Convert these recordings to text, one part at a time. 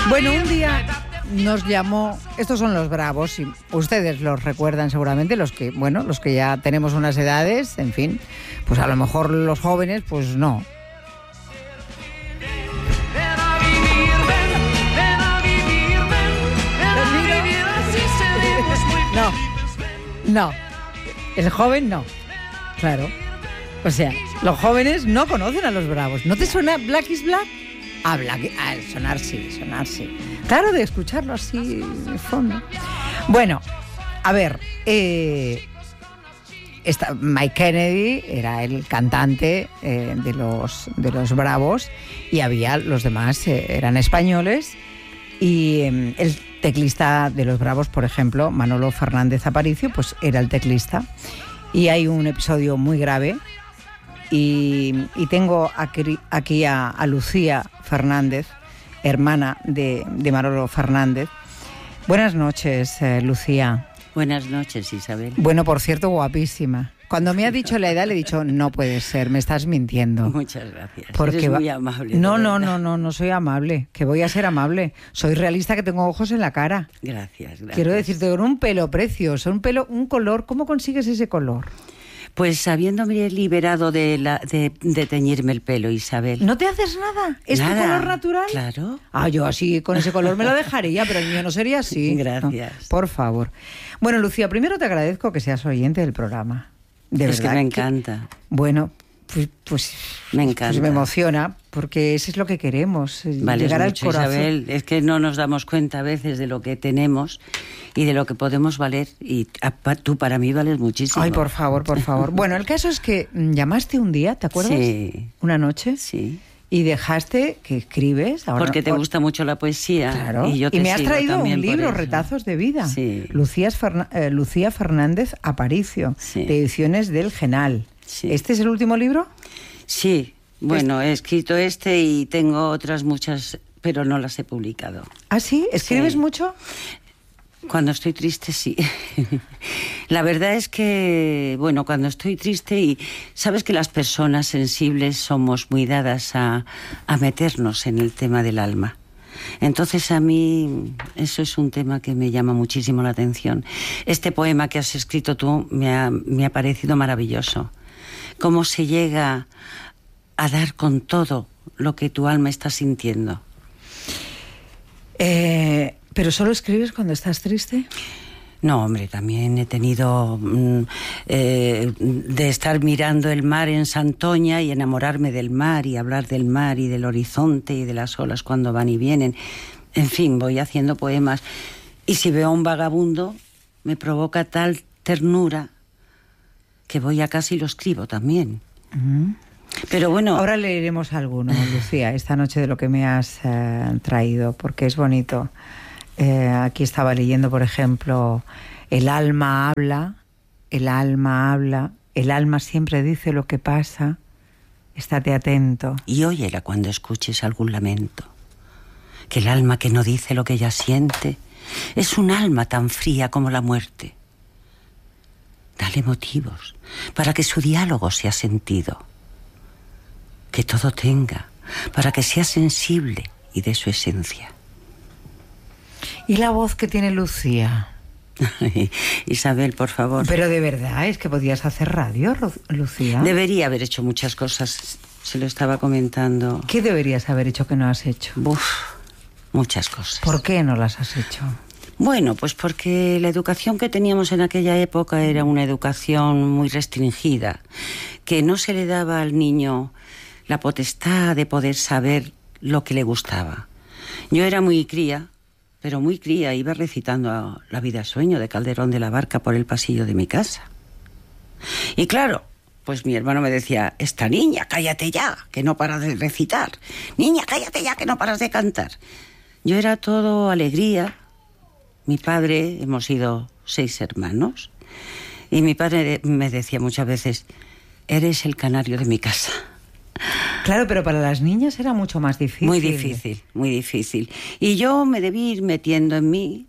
Bueno, un día nos llamó, estos son los Bravos, y ustedes los recuerdan seguramente, los que ya tenemos unas edades, en fin, pues a lo mejor los jóvenes, pues no. No, el joven no, claro. O sea, los jóvenes no conocen a los Bravos. ¿No te suena Black is Black? Sonar sí. Claro, de escucharlo así de fondo. Bueno, a ver, Mike Kennedy era el cantante de los Bravos y había los demás, eran españoles, y el teclista de los Bravos, por ejemplo, Manolo Fernández Aparicio, pues era el teclista. Y hay un episodio muy grave. Y tengo aquí a Lucía Fernández, hermana de Manolo Fernández. Buenas noches, Lucía. Buenas noches, Isabel. Bueno, por cierto, guapísima. Cuando me ha dicho la edad, le he dicho, no puede ser, me estás mintiendo. Muchas gracias. Porque eres muy amable. No soy amable, que voy a ser amable. Soy realista, que tengo ojos en la cara. Gracias. Quiero decirte, con un pelo precioso, un color, ¿cómo consigues ese color? Pues habiéndome liberado de teñirme el pelo, Isabel. ¿No te haces nada? ¿Es tu color natural? Claro. Yo así, con ese color me lo dejaría, pero el mío no sería así. Gracias. No, por favor. Bueno, Lucía, primero te agradezco que seas oyente del programa. De verdad. Es que me encanta. Bueno, pues me encanta. Pues me emociona, porque eso es lo que queremos, llegar al corazón. Isabel, es que no nos damos cuenta a veces de lo que tenemos y de lo que podemos valer, y tú para mí vales muchísimo. Ay, por favor. Bueno, el caso es que llamaste un día, ¿te acuerdas? Sí. Una noche. Sí. Y dejaste que escribes. Ahora, porque te gusta mucho la poesía. Claro. Y me has traído un libro, Retazos de Vida. Sí. Lucía Fernández Aparicio, sí. De Ediciones del Genal. Sí. ¿Este es el último libro? Sí. Bueno, he escrito y tengo otras muchas, pero no las he publicado. ¿Ah, sí? ¿Escribes mucho? Cuando estoy triste, sí. La verdad es que, bueno, cuando estoy triste, y sabes que las personas sensibles somos muy dadas a meternos en el tema del alma. Entonces a mí eso es un tema que me llama muchísimo la atención. Este poema que has escrito tú me ha parecido maravilloso. Cómo se llega a dar con todo lo que tu alma está sintiendo. ¿Pero solo escribes cuando estás triste? No, hombre, también he tenido de estar mirando el mar en Santoña y enamorarme del mar y hablar del mar y del horizonte y de las olas cuando van y vienen. En fin, voy haciendo poemas. Y si veo a un vagabundo, me provoca tal ternura que voy a casa y lo escribo también. Pero bueno... Ahora leeremos alguno, Lucía, esta noche, de lo que me has traído, porque es bonito. Aquí estaba leyendo, por ejemplo, el alma habla, el alma siempre dice lo que pasa, estate atento. Y óyela cuando escuches algún lamento, que el alma que no dice lo que ella siente es un alma tan fría como la muerte. Dale motivos para que su diálogo sea sentido, que todo tenga, para que sea sensible y de su esencia. ¿Y la voz que tiene Lucía? Isabel, por favor. Pero de verdad, es que podías hacer radio, Lucía. Debería haber hecho muchas cosas, se lo estaba comentando. ¿Qué deberías haber hecho que no has hecho? Muchas cosas. ¿Por qué no las has hecho? Bueno, pues porque la educación que teníamos en aquella época era una educación muy restringida, que no se le daba al niño la potestad de poder saber lo que le gustaba. Yo era muy cría, pero muy cría, iba recitando La vida sueño de Calderón de la Barca por el pasillo de mi casa. Y claro, pues mi hermano me decía, esta niña, cállate ya, que no paras de recitar. Niña, cállate ya, que no paras de cantar. Yo era todo alegría. Mi padre, hemos sido 6 hermanos, y mi padre me decía muchas veces, eres el canario de mi casa. Claro, pero para las niñas era mucho más difícil. Muy difícil, muy difícil. Y yo me debí ir metiendo en mí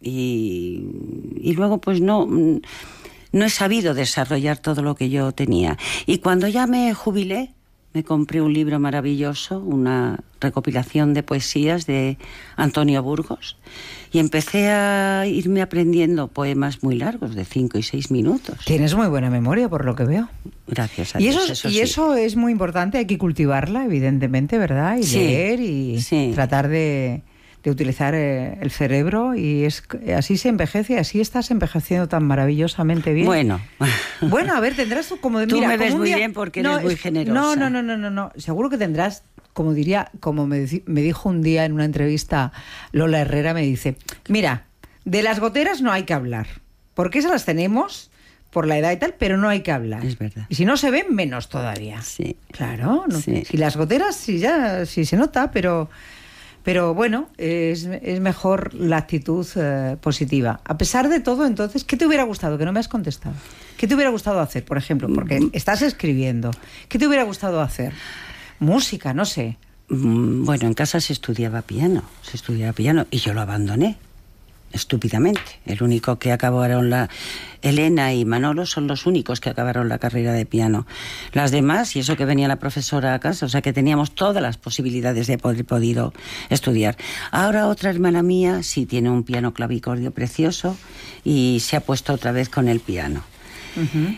y luego pues no he sabido desarrollar todo lo que yo tenía. Y cuando ya me jubilé, me compré un libro maravilloso, una recopilación de poesías de Antonio Burgos, y empecé a irme aprendiendo poemas muy largos, de 5 y 6 minutos. Tienes muy buena memoria, por lo que veo. Gracias a Dios. Eso es muy importante, hay que cultivarla, evidentemente, ¿verdad? Y leer y tratar de utilizar el cerebro, y así se envejece, así estás envejeciendo tan maravillosamente bien. Bueno, a ver, tendrás como tú me ves muy bien porque eres muy generosa. No, seguro que tendrás, como me dijo un día en una entrevista Lola Herrera, me dice, mira, de las goteras no hay que hablar, porque esas las tenemos por la edad y tal, pero no hay que hablar. Es verdad. Y si no se ven, menos todavía. Sí. Claro, no. Sí. Si las goteras sí se nota, pero bueno, es mejor la actitud positiva. A pesar de todo, entonces, ¿qué te hubiera gustado? Que no me has contestado. ¿Qué te hubiera gustado hacer, por ejemplo? Porque estás escribiendo. ¿Qué te hubiera gustado hacer? Música, no sé. Bueno, en casa se estudiaba piano y yo lo abandoné estúpidamente. El único que acabaron Elena y Manolo son los únicos que acabaron la carrera de piano. Las demás, y eso que venía la profesora a casa, o sea que teníamos todas las posibilidades de poder podido estudiar. Ahora otra hermana mía sí tiene un piano clavicordio precioso y se ha puesto otra vez con el piano. Uh-huh.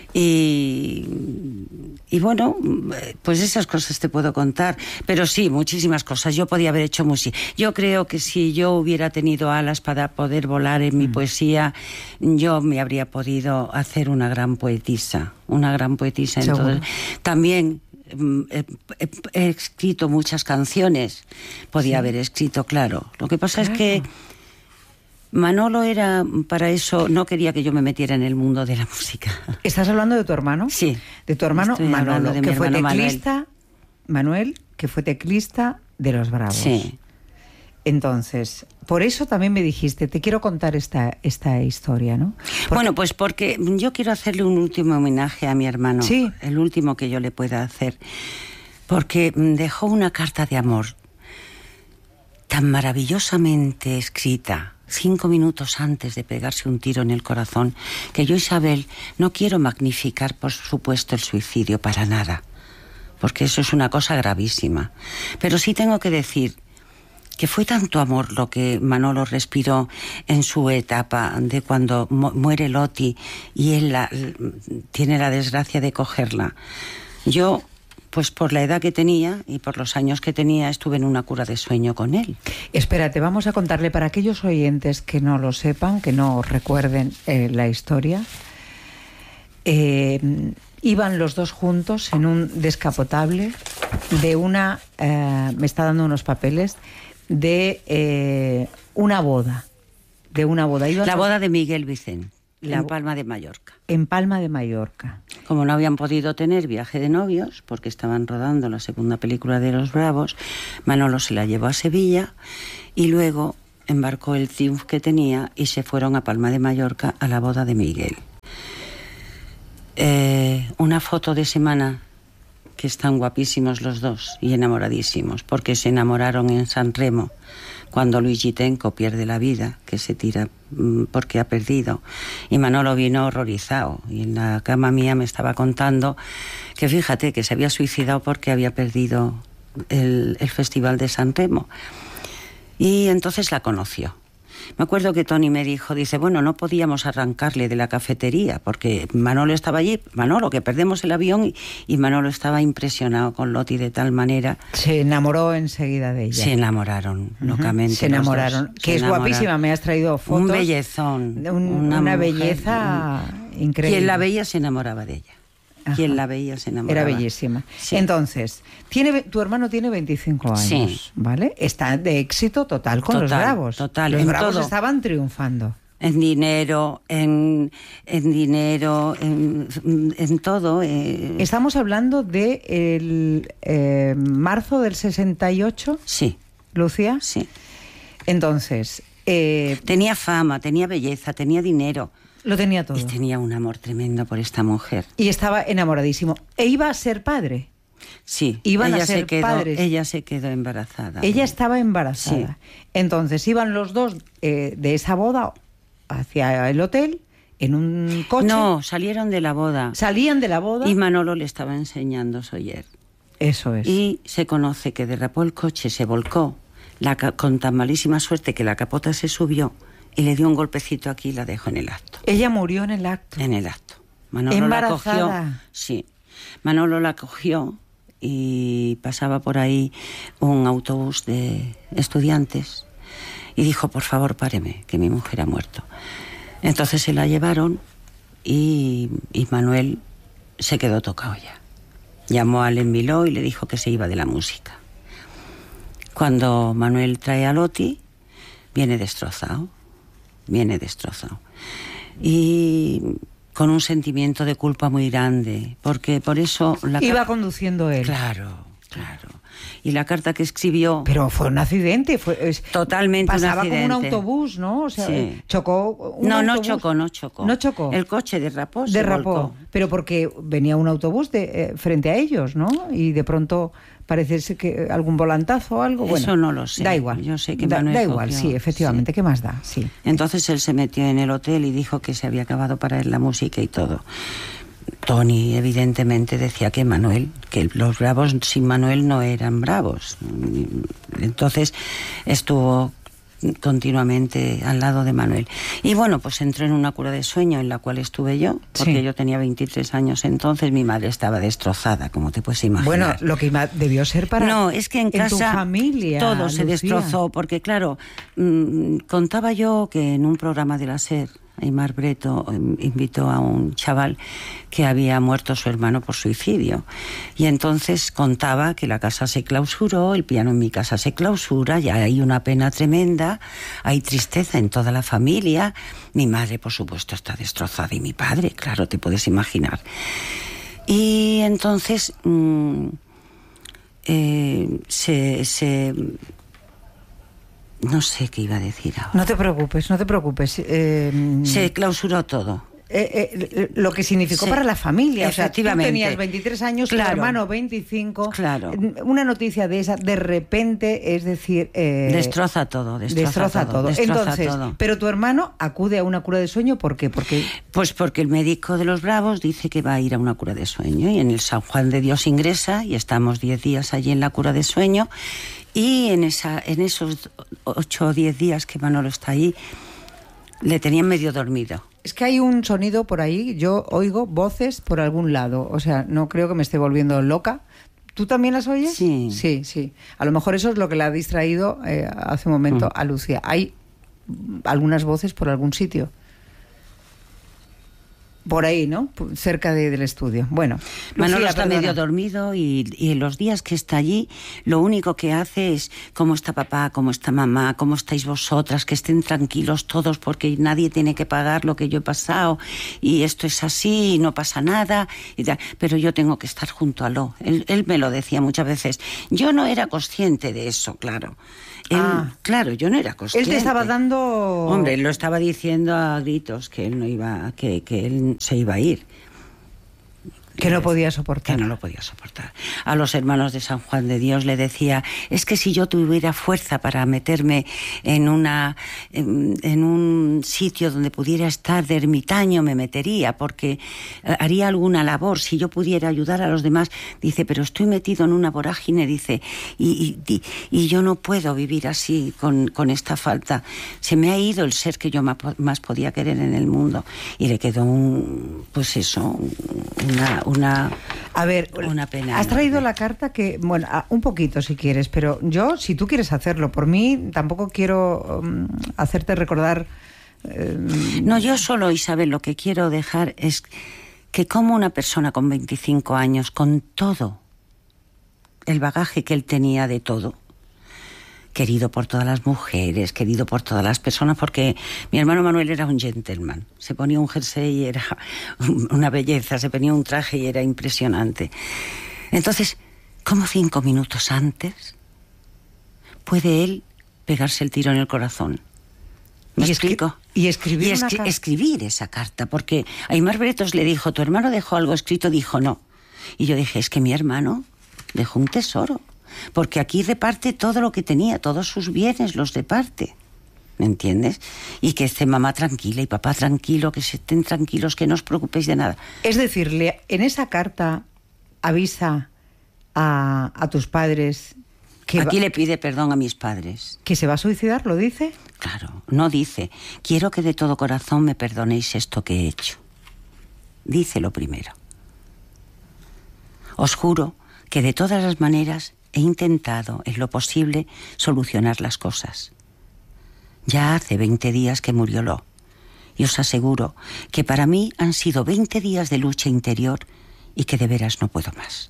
Y bueno, pues esas cosas te puedo contar, pero sí, muchísimas cosas. Yo podía haber hecho música. Yo creo que si yo hubiera tenido alas para poder volar en mi poesía, yo me habría podido hacer una gran poetisa. Entonces, también he escrito muchas canciones. Podía haber escrito, claro. Lo que pasa es que Manolo era, para eso, no quería que yo me metiera en el mundo de la música. ¿Estás hablando de tu hermano? Sí. De tu hermano Manolo, de que fue teclista. Manuel, que fue teclista de Los Bravos. Sí. Entonces, por eso también me dijiste, te quiero contar esta historia, ¿no? Bueno, pues porque yo quiero hacerle un último homenaje a mi hermano. Sí. El último que yo le pueda hacer. Porque dejó una carta de amor tan maravillosamente escrita, 5 minutos antes de pegarse un tiro en el corazón, que yo, Isabel, no quiero magnificar, por supuesto, el suicidio para nada, porque eso es una cosa gravísima. Pero sí tengo que decir que fue tanto amor lo que Manolo respiró en su etapa de cuando muere Loti y él tiene la desgracia de cogerla. Yo, pues por la edad que tenía y por los años que tenía, estuve en una cura de sueño con él. Espérate, vamos a contarle para aquellos oyentes que no lo sepan, que no recuerden la historia. Iban los dos juntos en un descapotable de una... me está dando unos papeles de una boda. La boda de Miguel Vicente. En Palma de Mallorca. En Palma de Mallorca. Como no habían podido tener viaje de novios, porque estaban rodando la segunda película de Los Bravos, Manolo se la llevó a Sevilla y luego embarcó el Triumph que tenía y se fueron a Palma de Mallorca a la boda de Miguel. Una foto de semana que están guapísimos los dos y enamoradísimos, porque se enamoraron en San Remo, cuando Luigi Tenco pierde la vida, que se tira porque ha perdido, y Manolo vino horrorizado, y en la cama mía me estaba contando que fíjate que se había suicidado porque había perdido el Festival de San Remo, y entonces la conoció. Me acuerdo que Tony me dice, bueno, no podíamos arrancarle de la cafetería porque Manolo estaba allí, que perdemos el avión, y Manolo estaba impresionado con Loti de tal manera. Se enamoró enseguida de ella. Se enamoraron locamente. Se enamoraron, que es guapísima, me has traído fotos. Un bellezón. Una belleza increíble. Quien la veía se enamoraba de ella. Ajá. Quien la veía se enamoraba. Era bellísima. Sí. Entonces, tu hermano tiene 25 años, sí, ¿vale? Está de éxito total con Los Bravos. Total, Los Bravos todo. Estaban triunfando. En dinero, en todo. Estamos hablando de marzo del 68. Sí. ¿Lucía? Sí. Entonces... tenía fama, tenía belleza, tenía dinero. Lo tenía todo. Y tenía un amor tremendo por esta mujer. Y estaba enamoradísimo. ¿E iba a ser padre? Sí. Iban a ser padres. Ella se quedó embarazada. Ella estaba embarazada. Sí. Entonces iban los dos de esa boda hacia el hotel en un coche. No, salieron de la boda. Salían de la boda. Y Manolo le estaba enseñando Soller. Eso es. Y se conoce que derrapó el coche, se volcó, con tan malísima suerte que la capota se subió y le dio un golpecito aquí y la dejó en el acto. Ella murió en el acto. En el acto. Manolo ¿Embarazada? la cogió. Sí. Manolo la cogió y pasaba por ahí un autobús de estudiantes y dijo, por favor, páreme, que mi mujer ha muerto. Entonces se la llevaron y Manuel se quedó tocado ya. Llamó a Alain Miló y le dijo que se iba de la música. Cuando Manuel trae a Loti, viene destrozado. Y con un sentimiento de culpa muy grande, porque por eso... Iba conduciendo él. Claro. Y la carta que escribió... Pero fue un accidente. Totalmente un accidente. Pasaba como un autobús, ¿no? O sea, sí. Chocó No autobús. No chocó. El coche derrapó. Pero porque venía un autobús frente a ellos, ¿no? Y de pronto parece que algún volantazo o algo. Eso bueno, no lo sé. Da igual. Yo sé que da Manuel igual, cogió, sí, efectivamente. Sí. ¿Qué más da? Sí. Entonces él se metió en el hotel y dijo que se había acabado para él la música y todo. Tony evidentemente decía que los bravos sin Manuel no eran bravos. Entonces estuvo continuamente al lado de Manuel. Y bueno, pues entró en una cura de sueño en la cual estuve yo, porque sí. Yo tenía 23 años entonces, mi madre estaba destrozada, como te puedes imaginar. Bueno, lo que debió ser para... No, es que en casa tu familia, todo se Lucía. destrozó, porque claro, contaba yo que en un programa de la SER, Aimar Breto invitó a un chaval que había muerto su hermano por suicidio. Y entonces contaba que la casa se clausuró, el piano en mi casa se clausura, ya hay una pena tremenda, hay tristeza en toda la familia. Mi madre, por supuesto, está destrozada y mi padre, claro, te puedes imaginar. Y entonces no sé qué iba a decir ahora. No te preocupes. Se clausuró todo. Lo que significó para la familia. Efectivamente. O sea, tú tenías 23 años, claro. Tu hermano 25. Claro. Una noticia de esa, de repente, es decir... destroza todo. Entonces, todo. Pero tu hermano acude a una cura de sueño, ¿por qué? Pues porque el médico de los Bravos dice que va a ir a una cura de sueño y en el San Juan de Dios ingresa y estamos 10 días allí en la cura de sueño y en esos 8 o 10 días que Manolo está ahí, le tenían medio dormido. Es que hay un sonido por ahí, yo oigo voces por algún lado, o sea, no creo que me esté volviendo loca. ¿Tú también las oyes? Sí. Sí. A lo mejor eso es lo que le ha distraído hace un momento a Lucía. ¿Hay algunas voces por algún sitio? Por ahí, ¿no? Cerca del estudio. Bueno, Manolo está medio dormido y en los días que está allí, lo único que hace es cómo está papá, cómo está mamá, cómo estáis vosotras, que estén tranquilos todos porque nadie tiene que pagar lo que yo he pasado y esto es así y no pasa nada. Pero yo tengo que estar junto a Lo. Él me lo decía muchas veces. Yo no era consciente de eso, claro. Claro, yo no era consciente. Él te estaba dando... Hombre, él lo estaba diciendo a gritos que él no iba, que él se iba a ir. Que no podía soportar. Que no lo podía soportar. A los hermanos de San Juan de Dios le decía, es que si yo tuviera fuerza para meterme en un sitio donde pudiera estar de ermitaño, me metería, porque haría alguna labor, si yo pudiera ayudar a los demás. Dice, pero estoy metido en una vorágine, dice, y yo no puedo vivir así con esta falta. Se me ha ido el ser que yo más podía querer en el mundo. Y le quedó una pena. Has traído la carta que, bueno, un poquito si quieres, pero yo, si tú quieres hacerlo, por mí tampoco quiero hacerte recordar... No, yo solo, Isabel, lo que quiero dejar es que como una persona con 25 años, con todo el bagaje que él tenía de todo, querido por todas las mujeres, querido por todas las personas, porque mi hermano Manuel era un gentleman. Se ponía un jersey y era una belleza, se ponía un traje y era impresionante. Entonces, ¿cómo 5 minutos antes puede él pegarse el tiro en el corazón? ¿Me explico? Y escribir escribir esa carta, porque Aimar Bretos le dijo, ¿tu hermano dejó algo escrito? Dijo, no. Y yo dije, es que mi hermano dejó un tesoro. Porque aquí reparte todo lo que tenía, todos sus bienes los reparte, ¿me entiendes? Y que esté mamá tranquila y papá tranquilo, que se estén tranquilos, que no os preocupéis de nada. Es decir, en esa carta avisa a tus padres Aquí le pide perdón a mis padres. ¿Que se va a suicidar? ¿Lo dice? Claro, no dice, quiero que de todo corazón me perdonéis esto que he hecho. Dice lo primero. Os juro que de todas las maneras he intentado, en lo posible, solucionar las cosas. Ya hace 20 días que murió Lo, y os aseguro que para mí han sido 20 días de lucha interior y que de veras no puedo más.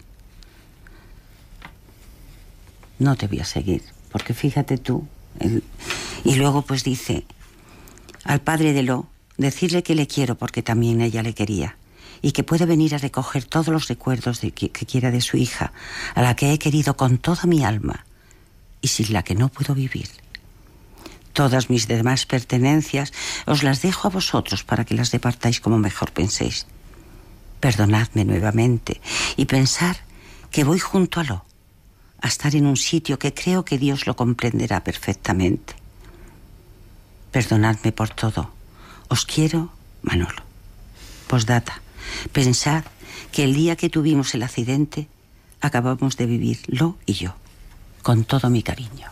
No te voy a seguir, porque fíjate tú. Y luego pues dice, al padre de Lo, decirle que le quiero porque también ella le quería, y que puede venir a recoger todos los recuerdos que quiera de su hija, a la que he querido con toda mi alma, y sin la que no puedo vivir. Todas mis demás pertenencias os las dejo a vosotros para que las departáis como mejor penséis. Perdonadme nuevamente y pensar que voy junto a Lo, a estar en un sitio que creo que Dios lo comprenderá perfectamente. Perdonadme por todo. Os quiero, Manolo. Postdata. Pensad que el día que tuvimos el accidente acabamos de vivir Lo y yo, con todo mi cariño.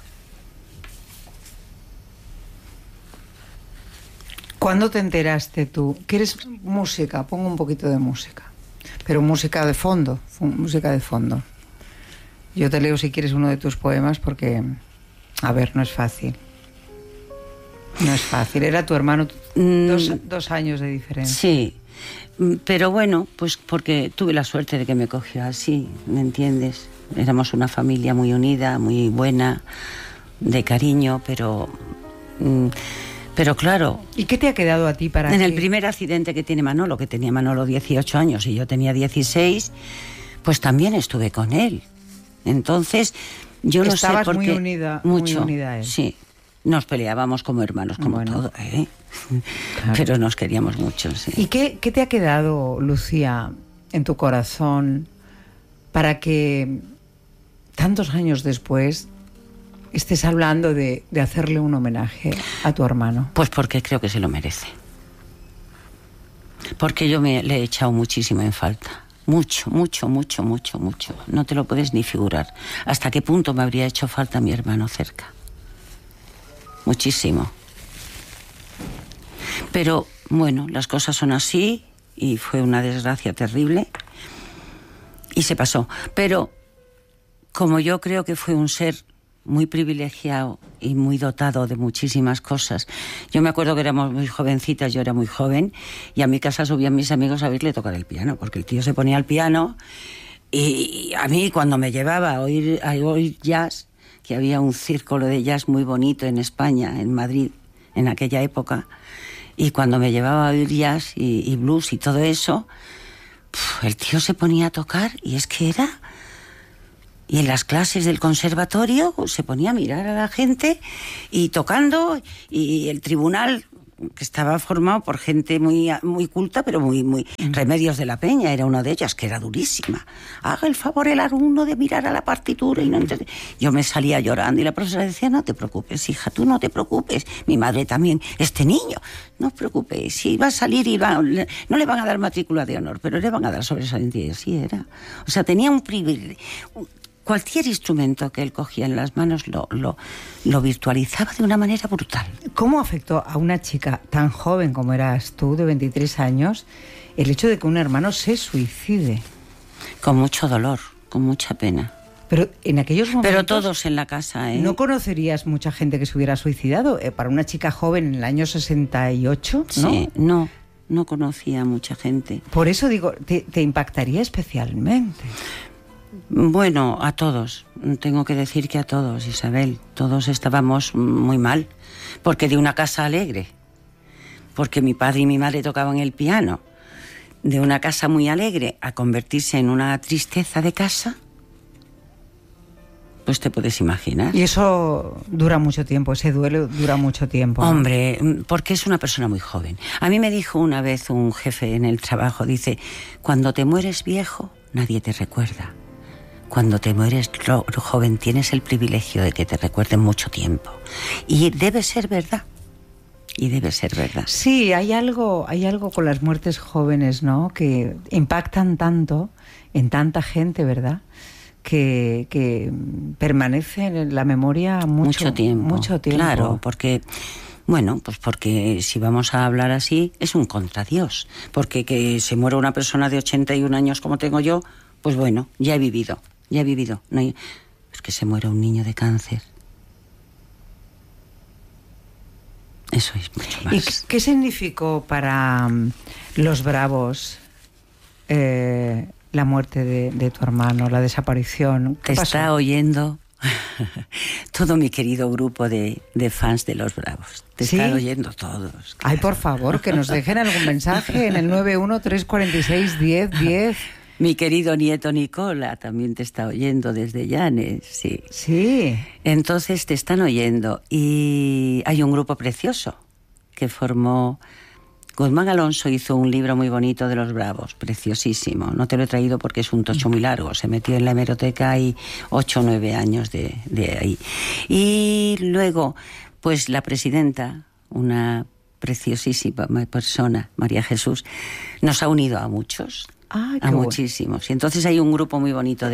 ¿Cuándo te enteraste tú? ¿Quieres música? Pongo un poquito de música. Pero música de fondo, música de fondo. Yo te leo si quieres uno de tus poemas porque, a ver, no es fácil. No es fácil. Era tu hermano, 2 años de diferencia. Sí, pero bueno, pues porque tuve la suerte de que me cogió así, ¿me entiendes? Éramos una familia muy unida, muy buena, de cariño, pero claro... ¿Y qué te ha quedado a ti para En el primer accidente que tiene Manolo, que tenía Manolo 18 años y yo tenía 16, pues también estuve con él. Entonces, yo no sé por qué... Estabas muy unida a él. Sí. Nos peleábamos como hermanos, como todo, ¿eh? Claro. Pero nos queríamos mucho, sí. ¿Y qué te ha quedado, Lucía, en tu corazón para que tantos años después estés hablando de hacerle un homenaje a tu hermano? Pues porque creo que se lo merece. Porque yo le he echado muchísimo en falta. Mucho. No te lo puedes ni figurar. ¿Hasta qué punto me habría hecho falta mi hermano cerca? Muchísimo. Pero bueno, las cosas son así y fue una desgracia terrible y se pasó. Pero como yo creo que fue un ser muy privilegiado y muy dotado de muchísimas cosas. Yo me acuerdo que éramos muy jovencitas, yo era muy joven, y a mi casa subían mis amigos a verle tocar el piano, porque el tío se ponía al piano y a mí cuando me llevaba a oír jazz, que había un círculo de jazz muy bonito en España, en Madrid, en aquella época, y cuando me llevaba a oír jazz y blues y todo eso, el tío se ponía a tocar y es que era... Y en las clases del conservatorio se ponía a mirar a la gente y tocando, y el tribunal, que estaba formado por gente muy culta, pero muy Remedios de la Peña era una de ellas, que era durísima. Haga el favor el alumno de mirar a la partitura y no entender. Yo me salía llorando y la profesora decía, no te preocupes, hija, tú no te preocupes. Mi madre también, este niño, no os preocupéis, si va a salir no le van a dar matrícula de honor, pero le van a dar sobresaliente. Y así era. O sea, tenía un privilegio. Cualquier instrumento que él cogía en las manos lo virtualizaba de una manera brutal. ¿Cómo afectó a una chica tan joven como eras tú, de 23 años, el hecho de que un hermano se suicide? Con mucho dolor, con mucha pena. Pero en aquellos momentos... Pero todos en la casa, ¿eh? ¿No conocerías mucha gente que se hubiera suicidado? Para una chica joven en el año 68, ¿no? Sí, no conocía a mucha gente. Por eso digo, te impactaría especialmente. Bueno, a todos. Tengo que decir que a todos, Isabel. Todos estábamos muy mal. Porque de una casa alegre, porque mi padre y mi madre tocaban el piano, de una casa muy alegre a convertirse en una tristeza de casa, pues te puedes imaginar. Y eso dura mucho tiempo, ese duelo dura mucho tiempo, ¿no? Hombre, porque es una persona muy joven. A mí me dijo una vez un jefe en el trabajo, dice, cuando te mueres viejo, nadie te recuerda. Cuando te mueres joven tienes el privilegio de que te recuerden mucho tiempo. Y debe ser verdad. Sí, hay algo con las muertes jóvenes, ¿no? Que impactan tanto en tanta gente, ¿verdad? que permanecen en la memoria mucho tiempo. Claro, porque... Bueno, pues porque si vamos a hablar así, es un contra Dios. Porque que se muera una persona de 81 años como tengo yo, pues bueno, ya he vivido. No hay... Pues que se muera un niño de cáncer. Eso es mucho más. ¿Y qué significó para los Bravos la muerte de tu hermano, la desaparición? Te está oyendo todo mi querido grupo de fans de los Bravos. Te están oyendo todos. Claro. Ay, por favor, que nos dejen algún mensaje en el 913461010. Mi querido nieto Nicola también te está oyendo desde Llanes, sí. Sí. Entonces te están oyendo y hay un grupo precioso que formó... Guzmán Alonso hizo un libro muy bonito de los Bravos, preciosísimo. No te lo he traído porque es un tocho muy largo. Se metió en la hemeroteca y 8 o 9 años de ahí. Y luego, pues la presidenta, una preciosísima persona, María Jesús, nos ha unido a muchos. A muchísimos. Y entonces hay un grupo muy bonito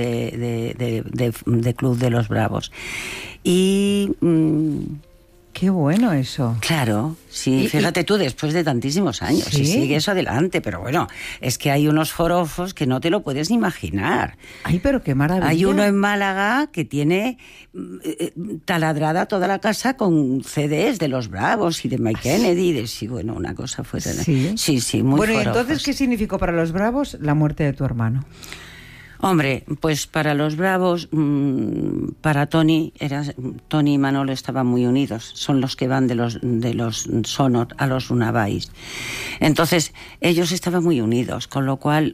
de Club de los Bravos. Y... qué bueno eso. Claro, sí, fíjate tú, después de tantísimos años, ¿sí? Y sigue eso adelante, pero bueno, es que hay unos forofos que no te lo puedes ni imaginar. Ay, pero qué maravilla. Hay uno en Málaga que tiene taladrada toda la casa con CDs de los Bravos y de Mike Kennedy, sí, bueno, una cosa fue... Sí, muy bueno, forofos. ¿y entonces qué significó para los Bravos la muerte de tu hermano? Hombre, pues para los Bravos, para Tony y Manolo estaban muy unidos. Son los que van de los Sonor a los Unabais. Entonces, ellos estaban muy unidos, con lo cual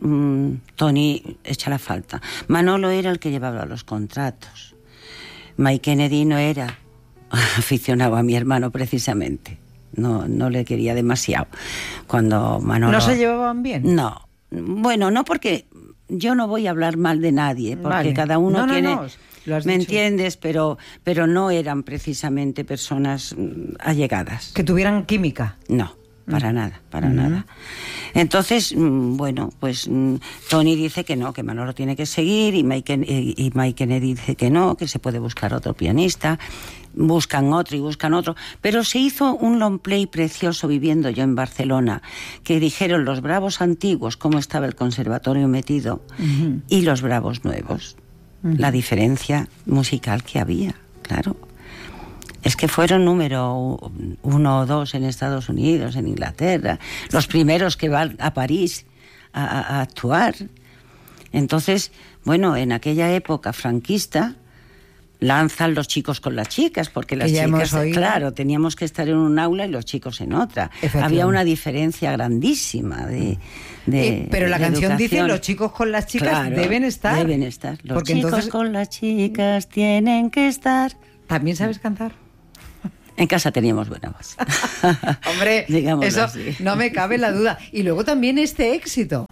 Tony echa la falta. Manolo era el que llevaba los contratos. Mike Kennedy no era aficionado a mi hermano precisamente. No le quería demasiado. Cuando Manolo... ¿No se llevaban bien? No. Bueno, no porque... Yo no voy a hablar mal de nadie, porque cada uno tiene... ¿Me entiendes? Pero no eran precisamente personas allegadas. ¿Que tuvieran química? No, para nada. Entonces, bueno, pues Tony dice que no, que Manolo tiene que seguir, y Mike Kennedy dice que no, que se puede buscar otro pianista. Buscan otro, pero se hizo un long play precioso viviendo yo en Barcelona, que dijeron los Bravos antiguos cómo estaba el conservatorio metido y los Bravos nuevos, la diferencia musical que había, claro. Es que fueron número 1 o 2 en Estados Unidos, en Inglaterra, los primeros que van a París a actuar. Entonces, bueno, en aquella época franquista lanzan los chicos con las chicas, porque las chicas, claro, teníamos que estar en un aula y los chicos en otra. Había una diferencia grandísima pero la canción educación. dice los chicos con las chicas, claro, deben estar. Deben estar. Los chicos con las chicas tienen que estar. ¿También sabes cantar? En casa teníamos buena voz. Hombre, eso así. No me cabe la duda. Y luego también este éxito.